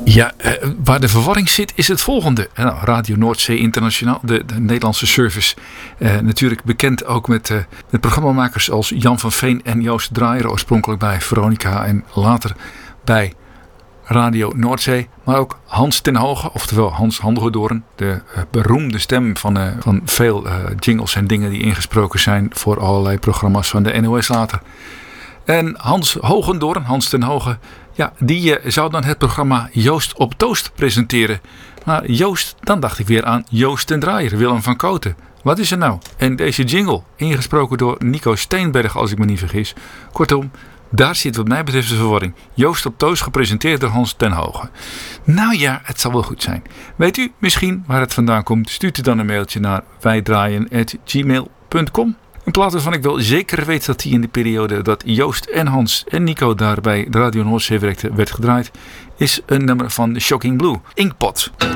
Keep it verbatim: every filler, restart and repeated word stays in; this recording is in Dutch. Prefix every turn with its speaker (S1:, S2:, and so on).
S1: Ja, uh, waar de verwarring zit is het volgende. Nou, Radio Noordzee Internationaal, de, de Nederlandse service. Uh, natuurlijk bekend ook met, uh, met programmamakers als Jan van Veen en Joost Draaier. Oorspronkelijk bij Veronica en later bij Radio Noordzee. Maar ook Hans ten Hoge, oftewel Hans Handeldoorn. De uh, beroemde stem van, uh, van veel uh, jingles en dingen die ingesproken zijn voor allerlei programma's van de N O S later. En Hans Hogendoorn, Hans ten Hoge, ja, die uh, zou dan het programma Joost op Toast presenteren. Maar Joost, dan dacht ik weer aan Joost ten Draaier, Willem van Kooten. Wat is er nou? En deze jingle, ingesproken door Nico Steenberg, als ik me niet vergis. Kortom, daar zit wat mij betreft de verwarring. Joost op Toast, gepresenteerd door Hans ten Hoge. Nou ja, het zal wel goed zijn. Weet u misschien waar het vandaan komt? Stuurt u dan een mailtje naar wijdraaien at gmail punt com. Een plaat waarvan ik wel zeker weet dat die in de periode dat Joost en Hans en Nico daar bij Radio Noordzee werkten werd gedraaid, is een nummer van Shocking Blue, Inkpot.